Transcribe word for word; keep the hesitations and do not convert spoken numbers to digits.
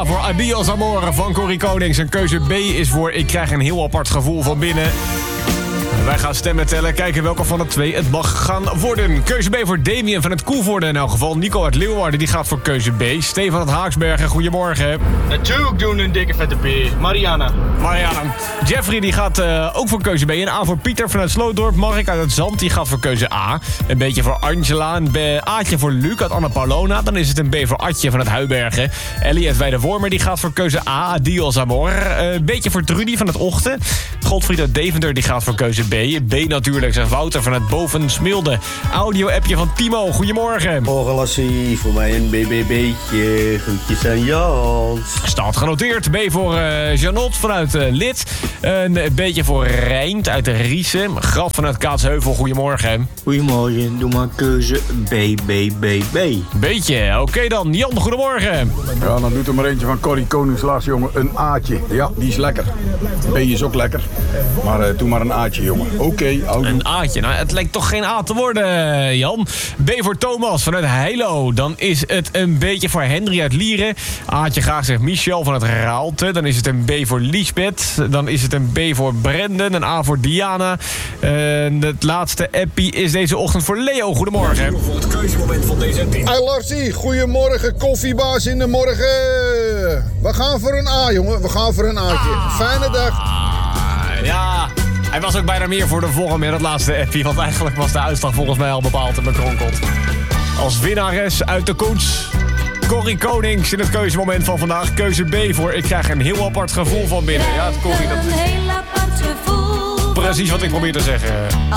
A voor Adios Amore van Corrie Konings. En keuze B is voor Ik krijg een heel apart gevoel van binnen. Wij gaan stemmen tellen, kijken welke van de twee het mag gaan worden. Keuze B voor Damien van het Koevoorde in elk geval. Nico uit Leeuwarden die gaat voor keuze B. Stefan uit Haaksbergen, goedemorgen. Natuurlijk doen een dikke vette B. Mariana. Mariana. Jeffrey die gaat uh, ook voor keuze B. Een A voor Pieter vanuit Slootdorp. Mark uit het Zand die gaat voor keuze A. Een beetje voor Angela. Een B- A'tje voor Luc uit Anna Paulona. Dan is het een B voor Atje vanuit Huibergen. Ellie uit Weidewormer die gaat voor keuze A. Adios Amor. Uh, een beetje voor Trudy van het Ochten. Godfried uit Deventer die gaat voor keuze B. B natuurlijk, zegt Wouter vanuit Boven Smilde. Audio-appje van Timo, goedemorgen. Morgen Lassie, voor mij een B B B'tje. Groetjes aan Jans. Staat genoteerd. B voor uh, Janot vanuit uh, Lid. Een beetje voor Rijnt uit de Riesen. Graf vanuit Kaatsheuvel, goedemorgen. Goedemorgen, doe maar keuze B B B B. Beetje, oké okay dan. Jan, goedemorgen. Ja, dan doet er maar eentje van Corrie Konings laatst, jongen. Een A'tje. Ja, die is lekker. B is ook lekker. Maar uh, doe maar een A'tje, jongen. Oké, okay, een A'tje. Nou, het lijkt toch geen A te worden, Jan. B voor Thomas vanuit Heilo. Dan is het een beetje voor Henry uit Lieren. A'tje graag zegt Michel vanuit Raalte. Dan is het een B voor Liesbeth. Dan is het een B voor Brendan. Een A voor Diana. En het laatste appie is deze ochtend voor Leo. Goedemorgen. Voor het keuzemoment van deze team. Hey Larsie, goedemorgen, koffiebaas in de morgen. We gaan voor een A, jongen. We gaan voor een A'tje. Ah, Fijne dag. Ja, hij was ook bijna meer voor de volgende, dat laatste appie. Want eigenlijk was de uitslag volgens mij al bepaald en bekronkeld. Als winnares uit de koets, Corrie Konings in het keuzemoment van vandaag. Keuze B voor Ik krijg een heel apart gevoel van binnen. Ja, het Corrie, dat is precies wat ik probeer te zeggen.